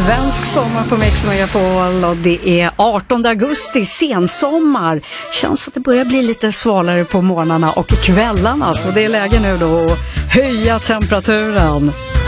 svensk sommar på Mix Megapol och det är 18 augusti, sensommar. Känns att det börjar bli lite svalare på morgnarna och kvällarna, så det är läge nu då att höja temperaturen.